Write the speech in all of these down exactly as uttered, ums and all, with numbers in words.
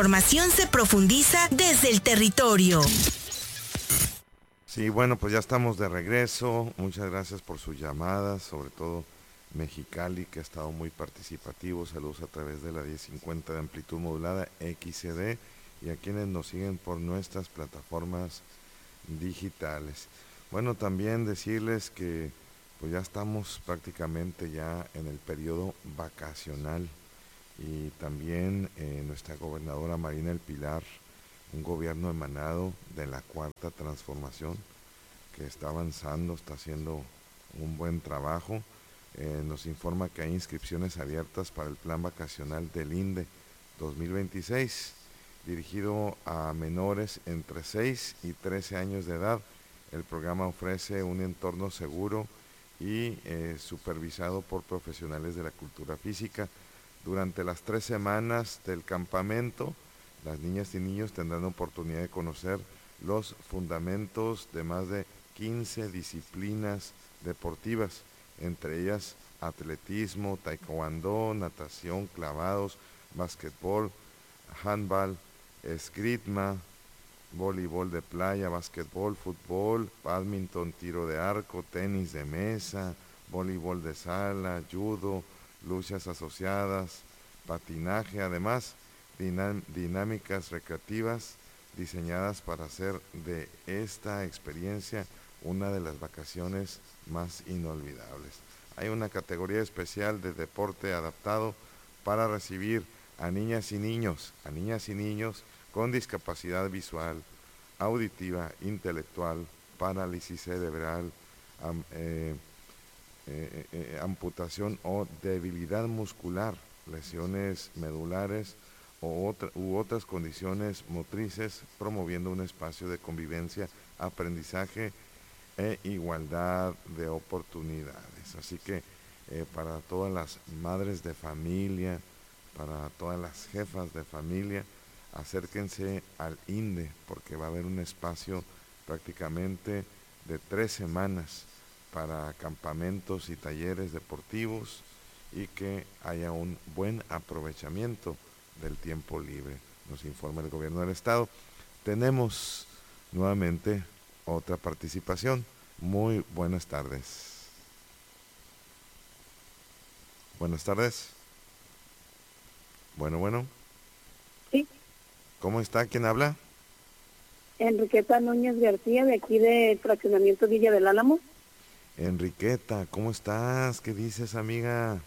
Información se profundiza desde el territorio. Sí, bueno, pues ya estamos de regreso. Muchas gracias por sus llamadas, sobre todo Mexicali, que ha estado muy participativo. Saludos a través de la diez cincuenta de amplitud modulada X C D y a quienes nos siguen por nuestras plataformas digitales. Bueno, también decirles que pues ya estamos prácticamente ya en el periodo vacacional y también eh, nuestra gobernadora Marina El Pilar, un gobierno emanado de la Cuarta Transformación que está avanzando, está haciendo un buen trabajo. Eh, nos informa que hay inscripciones abiertas para el plan vacacional del INDE dos mil veintiséis, dirigido a menores entre seis y trece años de edad. El programa ofrece un entorno seguro y eh, supervisado por profesionales de la cultura física. Durante las tres semanas del campamento, las niñas y niños tendrán oportunidad de conocer los fundamentos de más de quince disciplinas deportivas, entre ellas atletismo, taekwondo, natación, clavados, básquetbol, handball, esgrima, voleibol de playa, básquetbol, fútbol, bádminton, tiro de arco, tenis de mesa, voleibol de sala, judo, luchas asociadas, patinaje, además dinam- dinámicas recreativas diseñadas para hacer de esta experiencia una de las vacaciones más inolvidables. Hay una categoría especial de deporte adaptado para recibir a niñas y niños, a niñas y niños con discapacidad visual, auditiva, intelectual, parálisis cerebral, am, eh, eh, eh, amputación o debilidad muscular, lesiones medulares o otra, u otras condiciones motrices, promoviendo un espacio de convivencia, aprendizaje e igualdad de oportunidades. Así que eh, para todas las madres de familia, para todas las jefas de familia, acérquense al INDE, porque va a haber un espacio prácticamente de tres semanas para campamentos y talleres deportivos y que haya un buen aprovechamiento del tiempo libre, nos informa el gobierno del estado. Tenemos nuevamente otra participación. Muy buenas tardes. Buenas tardes. Bueno, bueno. Sí. ¿Cómo está? ¿Quién habla? Enriqueta Núñez García, de aquí de Fraccionamiento Villa del Álamo. Enriqueta, ¿cómo estás? ¿Qué dices, amiga?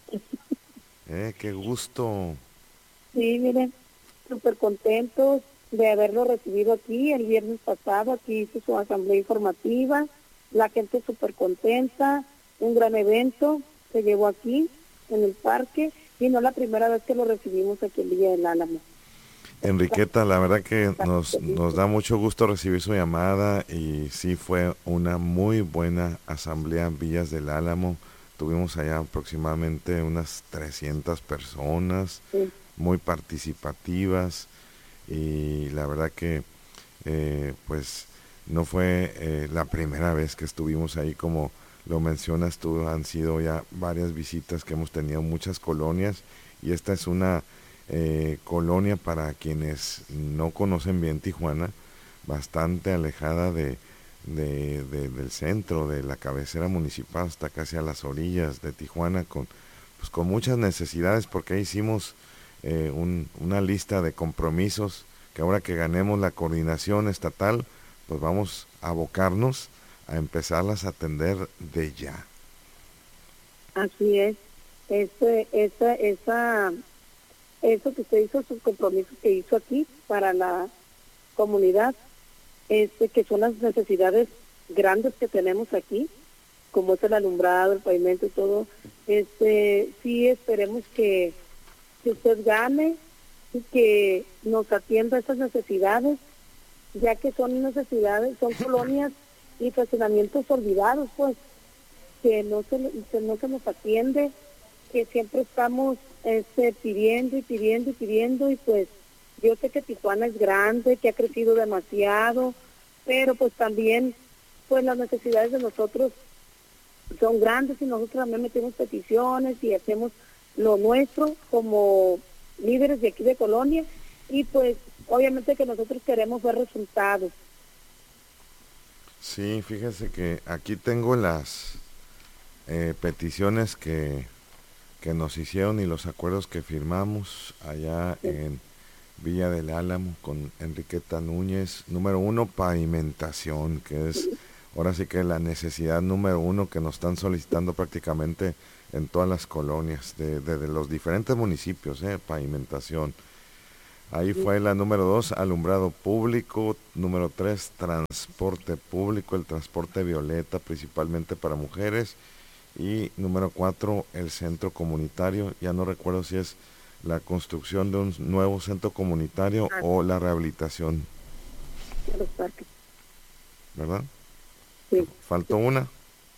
Eh, qué gusto. Sí, miren, súper contentos de haberlo recibido aquí el viernes pasado. Aquí hizo su asamblea informativa, la gente súper contenta, un gran evento se llevó aquí en el parque y no la primera vez que lo recibimos aquí en Villa del Álamo. Enriqueta, la verdad que nos, nos da mucho gusto recibir su llamada y sí fue una muy buena asamblea en Villas del Álamo. Tuvimos allá aproximadamente unas trescientas personas, Sí. muy participativas y la verdad que eh, pues no fue eh, la primera vez que estuvimos ahí, como lo mencionas tú, han sido ya varias visitas que hemos tenido, muchas colonias, y esta es una eh, colonia, para quienes no conocen bien Tijuana, bastante alejada de, de, de, del centro, de la cabecera municipal, hasta casi a las orillas de Tijuana, con, pues, con muchas necesidades, porque ahí hicimos eh, un, una lista de compromisos que ahora que ganemos la coordinación estatal, pues vamos a abocarnos a empezarlas a atender de ya. Así es. Este, esa, esa, eso que usted hizo, sus compromisos que hizo aquí para la comunidad, este, que son las necesidades grandes que tenemos aquí, como es el alumbrado, el pavimento y todo. Este, sí esperemos que, que usted gane y que nos atienda a esas necesidades, ya que son necesidades, son colonias y fraccionamientos olvidados, pues, que no se, que no se nos atiende, que siempre estamos este, pidiendo y pidiendo y pidiendo, y pues yo sé que Tijuana es grande, que ha crecido demasiado, pero pues también pues las necesidades de nosotros son grandes y nosotros también metemos peticiones y hacemos lo nuestro como líderes de aquí de Colonia, y pues obviamente que nosotros queremos ver resultados. Sí, fíjese que aquí tengo las eh, peticiones que, que nos hicieron y los acuerdos que firmamos allá Sí. en Villa del Álamo con Enriqueta Núñez. Número uno, pavimentación, que es ahora sí que la necesidad número uno que nos están solicitando prácticamente en todas las colonias de, de, de los diferentes municipios, eh, pavimentación. Ahí fue la número dos, alumbrado público. Número tres, transporte público, el transporte violeta, principalmente para mujeres. Y número cuatro, el centro comunitario. Ya no recuerdo si es la construcción de un nuevo centro comunitario Ah, o la rehabilitación, de los parques. ¿verdad? Sí. Faltó una,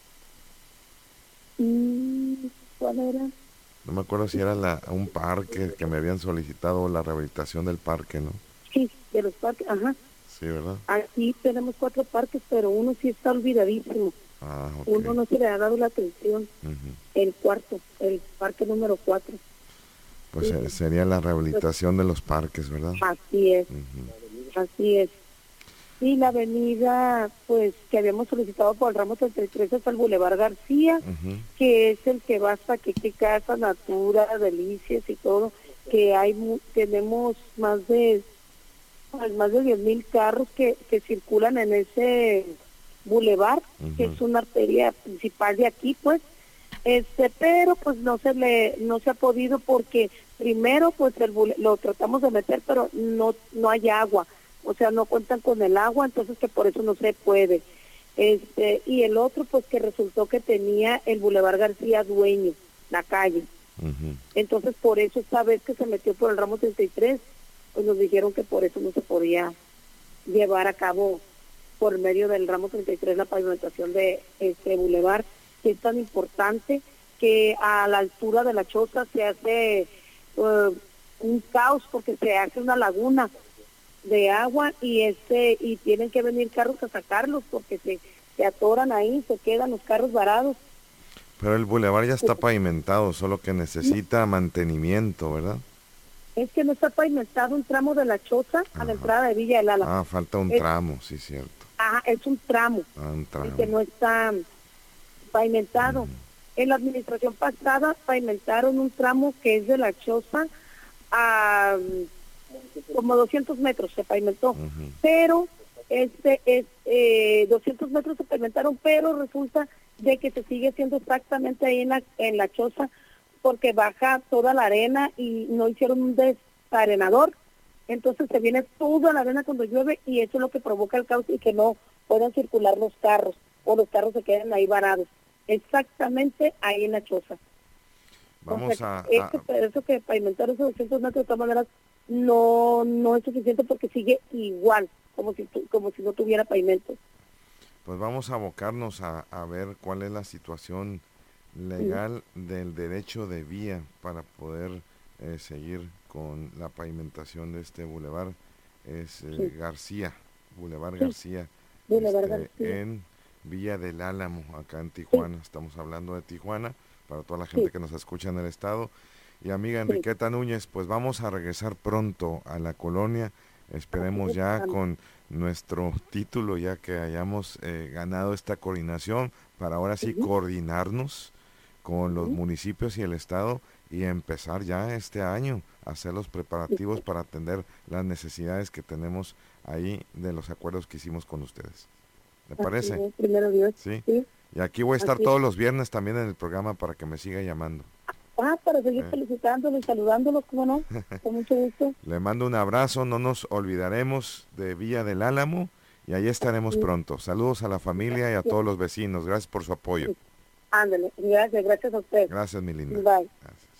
Mm, ¿Cuál era? no me acuerdo si era la, un parque que me habían solicitado la rehabilitación del parque, ¿no? Sí, de los parques, ajá. Sí, ¿verdad? Aquí tenemos cuatro parques, pero uno sí está olvidadísimo. Ah, ok. Uno no se le ha dado la atención. Uh-huh. El cuarto, el parque número cuatro. Pues Sí. eh, sería la rehabilitación de los parques, ¿verdad? Así es, Uh-huh. así es. Y la avenida, pues, que habíamos solicitado por el ramo treinta y tres hasta el Boulevard García, Uh-huh. que es el que va hasta que Casa, Natura, Delicias y todo, que hay mu- tenemos más de pues, más de diez mil carros que, que circulan en ese bulevar, uh-huh. que es una arteria principal de aquí, pues, este, pero pues no se le, no se ha podido porque primero pues el bule, lo tratamos de meter, pero no, no hay agua, o sea, no cuentan con el agua, entonces que por eso no se puede. Este, y el otro pues que resultó que tenía el Boulevard García dueño, la calle. Uh-huh. Entonces por eso esta vez que se metió por el ramo treinta y tres, pues nos dijeron que por eso no se podía llevar a cabo por medio del ramo treinta y tres la pavimentación de este bulevar, que es tan importante que a la altura de la choza se hace uh, un caos porque se hace una laguna de agua y este y tienen que venir carros a sacarlos porque se, se atoran ahí, se quedan los carros varados. Pero el bulevar ya está pavimentado, solo que necesita mantenimiento, ¿verdad? Es que no está pavimentado un tramo de la choza. Ajá. A la entrada de Villa del Álamo. Ah, falta un es, tramo, sí, cierto. Ajá, es un tramo. Ah, un tramo. Que no está pavimentado. Uh-huh. En la administración pasada pavimentaron un tramo que es de la choza a como doscientos metros se pavimentó, uh-huh. pero este es eh, doscientos metros se pavimentaron, pero resulta de que se sigue haciendo exactamente ahí en la, en la choza porque baja toda la arena y no hicieron un desarenador, entonces se viene toda la arena cuando llueve y eso es lo que provoca el caos y que no puedan circular los carros o los carros se queden ahí varados, exactamente ahí en la choza. Vamos o sea, a, eso, a... eso que pavimentaron esos doscientos metros de todas maneras no no es suficiente porque sigue igual, como si como si no tuviera pavimento. Pues vamos a abocarnos a, a ver cuál es la situación legal sí. del derecho de vía para poder eh, seguir con la pavimentación de este bulevar. Es eh, sí. García, Boulevard sí. García, Boulevard este, García, en Villa del Álamo, acá en Tijuana. Sí. Estamos hablando de Tijuana, para toda la gente sí. que nos escucha en el estado. Y amiga Enriqueta sí. Núñez, pues vamos a regresar pronto a la colonia. Esperemos ya con nuestro título, ya que hayamos eh, ganado esta coordinación, para ahora sí uh-huh. coordinarnos con los uh-huh. municipios y el estado y empezar ya este año a hacer los preparativos uh-huh. para atender las necesidades que tenemos ahí de los acuerdos que hicimos con ustedes. ¿Le parece? Así es, primero Dios. ¿Sí? Sí. Y aquí voy a estar Así todos es. los viernes también en el programa para que me siga llamando. Ah, para seguir eh. felicitándolos y saludándolos, ¿cómo no? Con mucho gusto. Le mando un abrazo, no nos olvidaremos de Villa del Álamo y ahí estaremos sí. pronto. Saludos a la familia y a todos los vecinos. Gracias por su apoyo. Sí. Ándale, gracias, gracias a usted. Gracias, mi linda. Bye. Gracias.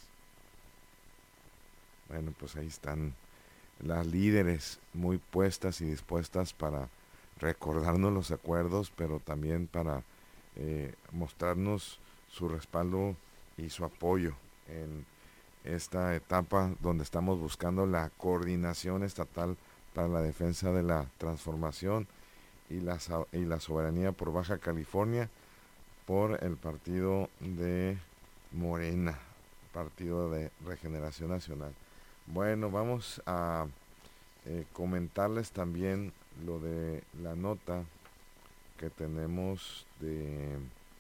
Bueno, pues ahí están las líderes muy puestas y dispuestas para recordarnos los acuerdos, pero también para eh, mostrarnos su respaldo y su apoyo en esta etapa donde estamos buscando la coordinación estatal para la defensa de la transformación y la, y la soberanía por Baja California por el partido de Morena, Partido de Regeneración Nacional. Bueno, vamos a eh, comentarles también lo de la nota que tenemos de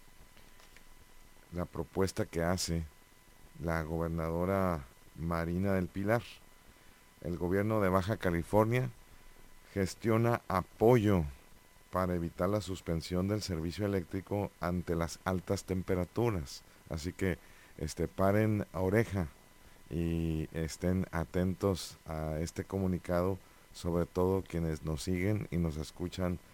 la propuesta que hace la gobernadora Marina del Pilar. El gobierno de Baja California gestiona apoyo para evitar la suspensión del servicio eléctrico ante las altas temperaturas. Así que este, paren a oreja y estén atentos a este comunicado, sobre todo quienes nos siguen y nos escuchan